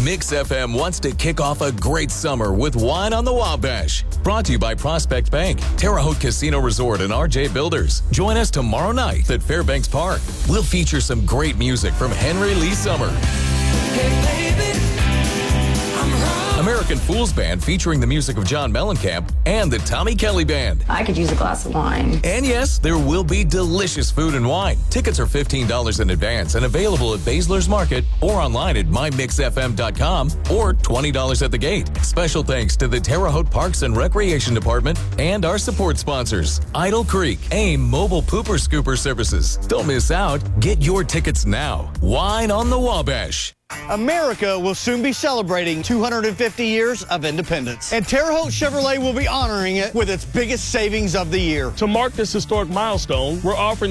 Mix FM wants to kick off a great summer with Wine on the Wabash. Brought to you by Prospect Bank, Terre Haute Casino Resort, and RJ Builders. Join us tomorrow night at Fairbanks Park. We'll feature some great music from Henry Lee Summer. Hey, baby, American Fools Band featuring the music of John Mellencamp and the Tommy Kelly Band. I could use a glass of wine. And yes, there will be delicious food and wine. Tickets are $15 in advance and available at Baszler's Market or online at mymixfm.com or $20 at the gate. Special thanks to the Terre Haute Parks and Recreation Department and our support sponsors, Idle Creek, AIM Mobile Pooper Scooper Services. Don't miss out. Get your tickets now. Wine on the Wabash. America will soon be celebrating 250 years of independence, and Terre Haute Chevrolet will be honoring it with its biggest savings of the year. To mark this historic milestone, we're offering a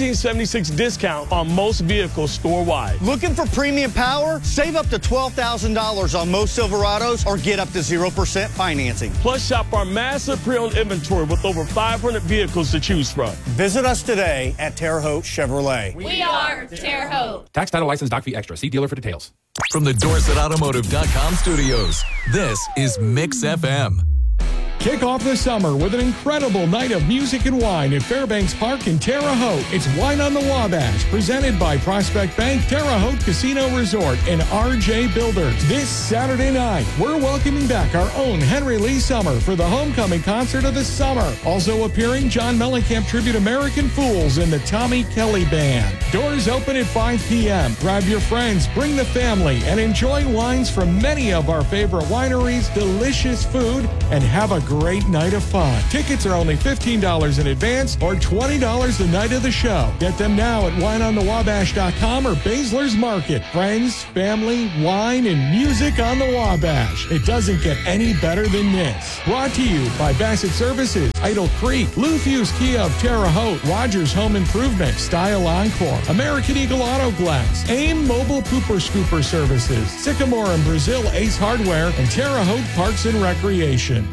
1776 discount on most vehicles store-wide. Looking for premium power? Save up to $12,000 on most Silverados or get up to 0% financing. Plus, shop our massive pre-owned inventory with over 500 vehicles to choose from. Visit us today at Terre Haute Chevrolet. We are Terre Haute. Tax, title, license, doc fee extra. See dealer for details. From the DorsetAutomotive.com studios, this is Mix FM. Kick off the summer with an incredible night of music and wine at Fairbanks Park in Terre Haute. It's Wine on the Wabash, presented by Prospect Bank, Terre Haute Casino Resort, and RJ Builders. This Saturday night, we're welcoming back our own Henry Lee Summer for the homecoming concert of the summer. Also appearing, John Mellencamp tribute American Fools and the Tommy Kelly Band. Doors open at 5 p.m. Grab your friends, bring the family, and enjoy wines from many of our favorite wineries, delicious food, and have a great night of fun. Tickets are only $15 in advance or $20 the night of the show. Get them now at wineonthewabash.com or Baszler's Market. Friends, family, wine, and music on the Wabash. It doesn't get any better than this. Brought to you by Bassett Services, Idle Creek, Lou Fuse Kia of Terre Haute, Rogers Home Improvement, Style Encore, American Eagle Auto Glass, AIM Mobile Pooper Scooper Services, Sycamore and Brazil Ace Hardware, and Terre Haute Parks and Recreation.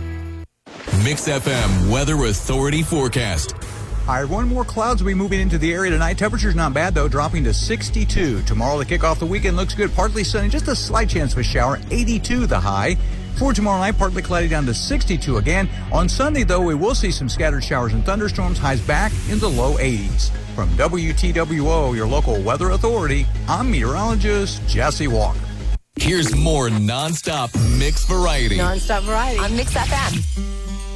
Mix FM Weather Authority forecast. All right, one more clouds will be moving into the area tonight. Temperature's not bad, though, dropping to 62. Tomorrow, the kickoff the weekend looks good. Partly sunny, just a slight chance of a shower, 82 the high. For tomorrow night, partly cloudy down to 62 again. On Sunday, though, we will see some scattered showers and thunderstorms, highs back in the low 80s. From WTWO, your local weather authority, I'm meteorologist Jesse Walker. Here's more nonstop mix variety. Nonstop variety on Mix FM.